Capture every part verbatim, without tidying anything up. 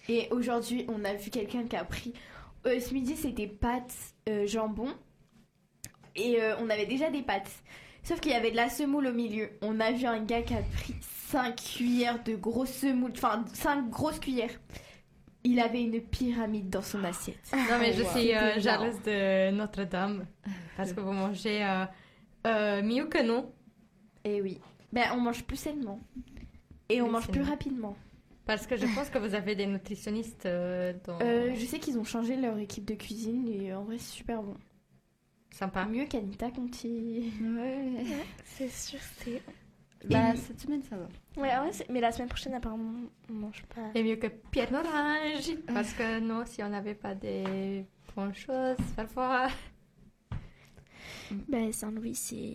Et aujourd'hui, on a vu quelqu'un qui a pris... Euh, ce midi, c'était pâtes, euh, jambon. Et euh, on avait déjà des pâtes. Sauf qu'il y avait de la semoule au milieu. On a vu un gars qui a pris cinq cuillères de grosse semoule. Enfin, cinq grosses cuillères. Il avait une pyramide dans son assiette. Non, mais je wow. suis euh, jalouse de Notre-Dame. Parce que vous mangez euh, euh, mieux que nous. Et oui. Ben, on mange plus sainement. Et on Oui, mange c'est plus vrai. rapidement. Parce que je pense que vous avez des nutritionnistes euh, dans... Euh, je sais qu'ils ont changé leur équipe de cuisine. Et en vrai, c'est super bon. Sympa. Mieux qu'Anita Conti. Ouais. Ouais, c'est sûr, c'est... Bah, cette semaine, ça va. Ouais, en vrai, c'est- mais la semaine prochaine, apparemment, on mange pas. Et mieux que Pierre Orange. Parce que nous, si on n'avait pas des bonnes choses, parfois... Ben, Saint-Louis, c'est...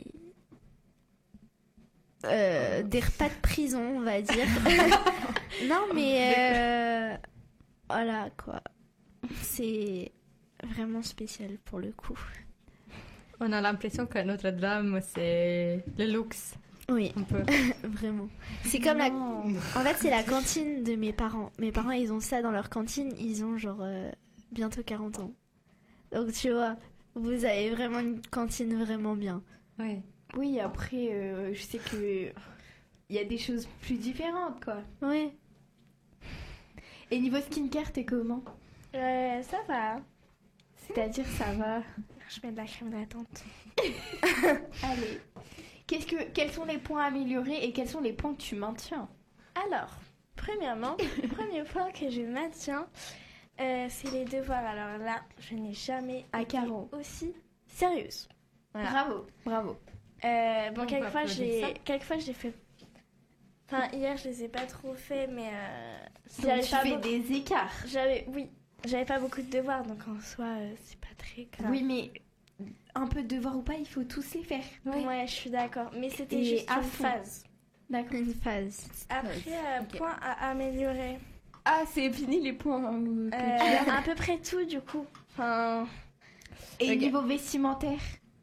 Euh, des repas de prison, on va dire. Non, mais... Euh... Voilà, quoi. C'est vraiment spécial, pour le coup. On a l'impression que Notre-Dame, c'est le luxe. Oui, Un peu. vraiment. C'est comme la... En fait, c'est la cantine de mes parents. Mes parents, ils ont ça dans leur cantine. Ils ont genre euh, bientôt quarante ans. Donc, tu vois, vous avez vraiment une cantine vraiment bien. Oui. Oui, après, euh, je sais que... Il y a des choses plus différentes, quoi. Ouais. Et niveau skincare, t'es comment? Euh, ça va. C'est-à-dire, ça va. Je mets de la crème hydratante. Allez. Qu'est-ce que, quels sont les points à améliorer et quels sont les points que tu maintiens? Alors, premièrement, le premier point que je maintiens, euh, c'est les devoirs. Alors là, je n'ai jamais À été Caro. aussi sérieuse. Voilà. Bravo, bravo. Euh, bon, On peut quelquefois, applaudir j'ai, ça. quelquequefois, j'ai fait. Enfin, hier, je les ai pas trop fait, mais euh, Donc, j'avais tu pas fais beaucoup- des écarts. J'avais, oui, j'avais pas beaucoup de devoirs, donc en soi, euh, c'est pas très grave. Oui, mais un peu de devoir ou pas, il faut tous les faire. Ouais, je suis d'accord. Mais c'était Et juste à une fond. phase. D'accord. Une phase. Après, euh, Ok. point à améliorer. Ah, c'est fini les points hein, que Euh, tu as. à peu près tout, du coup. Enfin, Et Ok. niveau vestimentaire?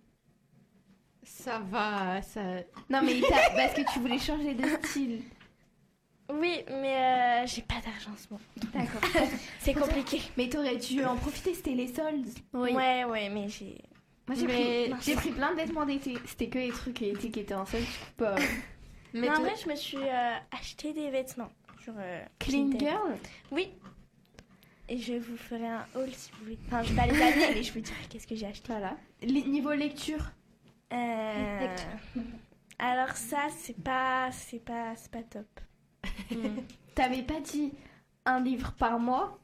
Ça va, ça... Non, mais t'as- parce que tu voulais changer de style. oui, mais euh, j'ai pas d'argent en ce moment. D'accord. C'est compliqué. Mais t'aurais dû en profiter, c'était les soldes. Ouais, ouais, mais j'ai. Moi, j'ai Mais- pris, j'ai pris plein de vêtements d'été. C'était que les trucs d'été qui étaient en solde. Je peux pas. Mais non, en tout- vrai, je me suis euh, acheté des vêtements. Sur, euh, Clean Vinted. girl? Oui. Et je vous ferai un haul si vous voulez. Enfin, je vais pas les années, mais je vous dirai qu'est-ce que j'ai acheté. Voilà. Les- niveau lecture? Euh, Alors ça, c'est pas, c'est pas, c'est pas top. T'avais pas dit un livre par mois?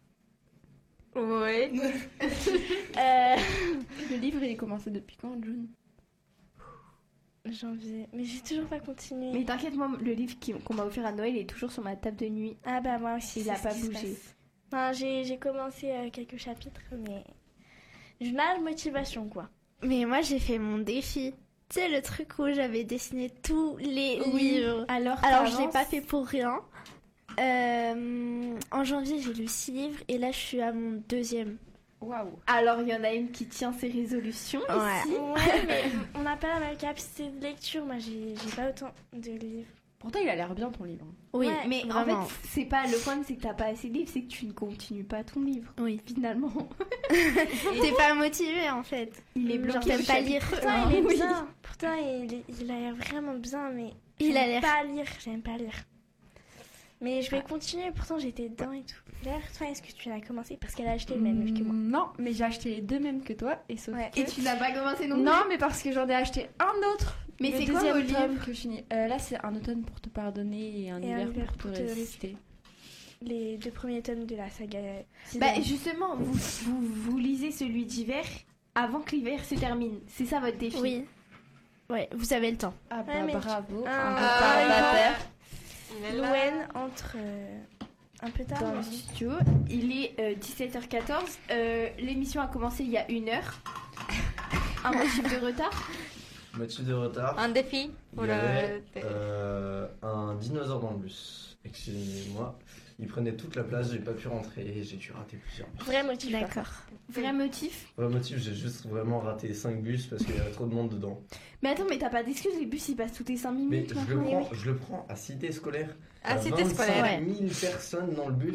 Oui. Euh, Le livre, il est commencé depuis quand, June? Janvier. Mais j'ai toujours pas continué. Mais t'inquiète, moi, le livre qui- qu'on m'a offert à Noël est toujours sur ma table de nuit. Ah bah moi aussi. Il c'est a ce pas qui se bougé. passe. Enfin, j'ai, j'ai commencé euh, quelques chapitres, mais je n'ai pas de motivation, quoi. Mais moi, j'ai fait mon défi. Tu sais, le truc où j'avais dessiné tous les livres. Alors, Alors, je l'ai t'avances. pas fait pour rien. Euh, en janvier, j'ai lu six livres et là, je suis à mon deuxième. Waouh. Alors, il y en a une qui tient ses résolutions ici. Ouais, mais on n'a pas la même capacité de lecture. Moi, j'ai, j'ai pas autant de livres. Pourtant, il a l'air bien ton livre. Oui, Ouais, mais vraiment. en fait, c'est pas le problème, c'est que t'as pas assez de livres, c'est que tu ne continues pas ton livre. Oui. Finalement, T'es pas motivée, en fait. il est Genre, bloqué. t'aimes au pas chapitre lire. un. Pourtant, il est Oui. bien. Pourtant, il, est- il a l'air vraiment bien, mais Il j'aime a l'air- pas lire. J'aime pas lire. Mais je vais continuer. Pourtant, j'étais dedans et tout. D'ailleurs, toi, est-ce que tu l'as commencé parce qu'elle a acheté le même livre que moi? Non, mais j'ai acheté les deux mêmes que toi, et sauf Ouais. que... Et tu n'as pas commencé non plus. Non, mais parce que j'en ai acheté un autre. Mais Le c'est quoi deuxième vos livres tome que je finis. Euh, Là, c'est un automne pour te pardonner et un Et un hiver hiver pour te pour te résister. Les deux premiers tomes de la saga. Bah Sixième. justement, vous, vous, vous lisez celui d'hiver avant que l'hiver se termine. C'est ça votre défi. Oui. Ouais, vous avez le temps. Ah bah Ouais, mais bravo, Ah, un ah, retardataire. Louen entre euh, un peu tard. Dans le mais- studio, il est euh, dix-sept heures quatorze. Euh, L'émission a commencé il y a une heure. Un motif de retard. Motif de retard. Un défi Il pour y le... avait euh, un dinosaure dans le bus. Excusez-moi. Il prenait toute la place, j'ai pas pu rentrer et j'ai dû rater plusieurs bus. Vrai motif. par D'accord. Vrai motif. Vrai motif, j'ai juste vraiment raté cinq bus parce qu'il y avait trop de monde dedans. Mais attends, mais t'as pas d'excuse, les bus ils passent toutes les cinq Mais minutes. je le maintenant. prends, je le prends à cité scolaire. À Il y a cité scolaire, vingt-cinq mille personnes dans le bus.